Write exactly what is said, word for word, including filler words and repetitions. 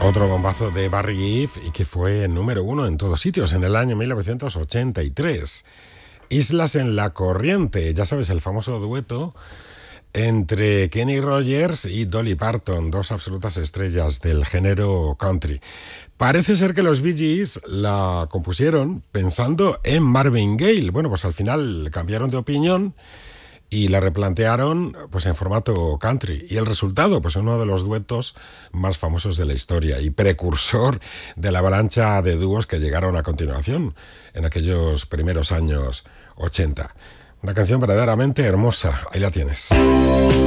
Otro bombazo de Barry Gibb y que fue número uno en todos sitios en el año mil novecientos ochenta y tres. Islas en la corriente, ya sabes, el famoso dueto entre Kenny Rogers y Dolly Parton, dos absolutas estrellas del género country. Parece ser que los Bee Gees la compusieron pensando en Marvin Gaye. Bueno, pues al final cambiaron de opinión y la replantearon pues en formato country. Y el resultado, pues uno de los duetos más famosos de la historia y precursor de la avalancha de dúos que llegaron a continuación en aquellos primeros años ochenta. Una canción verdaderamente hermosa. Ahí la tienes.